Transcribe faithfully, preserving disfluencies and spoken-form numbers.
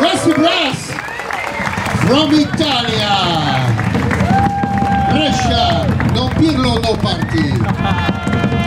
Rusty Brass from Italia, Brescia, Don Pirlo no party.